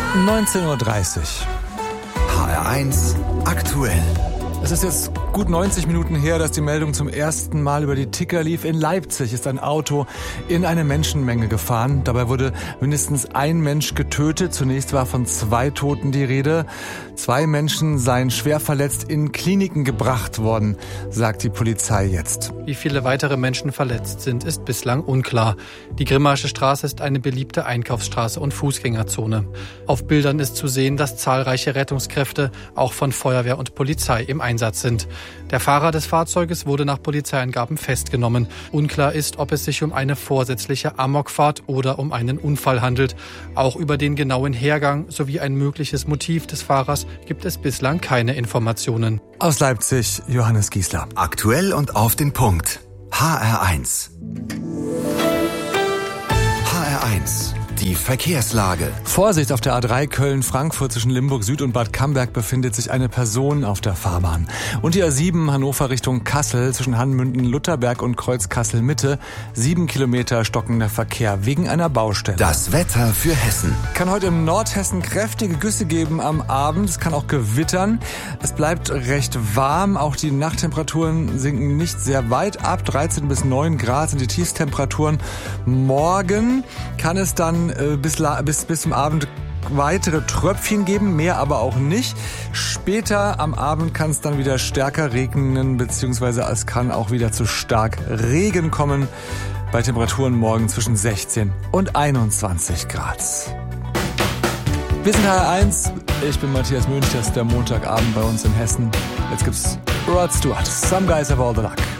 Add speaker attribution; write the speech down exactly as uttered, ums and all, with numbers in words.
Speaker 1: neunzehn Uhr dreißig.
Speaker 2: H R eins aktuell.
Speaker 1: Es ist jetzt gut neunzig Minuten her, dass die Meldung zum ersten Mal über die Ticker lief. In Leipzig ist ein Auto in eine Menschenmenge gefahren. Dabei wurde mindestens ein Mensch getötet. Zunächst war von zwei Toten die Rede. Zwei Menschen seien schwer verletzt in Kliniken gebracht worden, sagt die Polizei jetzt.
Speaker 3: Wie viele weitere Menschen verletzt sind, ist bislang unklar. Die Grimmarsche Straße ist eine beliebte Einkaufsstraße und Fußgängerzone. Auf Bildern ist zu sehen, dass zahlreiche Rettungskräfte auch von Feuerwehr und Polizei im Einsatz sind. Der Fahrer des Fahrzeuges wurde nach Polizeiangaben festgenommen. Unklar ist, ob es sich um eine vorsätzliche Amokfahrt oder um einen Unfall handelt. Auch über den genauen Hergang sowie ein mögliches Motiv des Fahrers gibt es bislang keine Informationen.
Speaker 1: Aus Leipzig, Johannes Giesler.
Speaker 2: Aktuell und auf den Punkt. H R eins. H R eins. Die Verkehrslage.
Speaker 1: Vorsicht, auf der A drei Köln-Frankfurt zwischen Limburg Süd und Bad Camberg befindet sich eine Person auf der Fahrbahn. Und die A sieben Hannover Richtung Kassel zwischen Hanmünden-Lutherberg und Kreuz Kassel-Mitte. Sieben Kilometer stockender Verkehr wegen einer Baustelle.
Speaker 2: Das Wetter für Hessen.
Speaker 1: Kann heute im Nordhessen kräftige Güsse geben am Abend. Es kann auch gewittern. Es bleibt recht warm. Auch die Nachttemperaturen sinken nicht sehr weit ab. dreizehn bis neun Grad sind die Tiefstemperaturen. Morgen kann es dann Bis, bis, bis zum Abend weitere Tröpfchen geben, mehr aber auch nicht. Später am Abend kann es dann wieder stärker regnen, beziehungsweise es kann auch wieder zu stark Regen kommen. Bei Temperaturen morgen zwischen sechzehn und einundzwanzig Grad. Wir sind H R eins. Ich bin Matthias Münch. Das ist der Montagabend bei uns in Hessen. Jetzt gibt's Rod Stewart. Some guys have all the luck.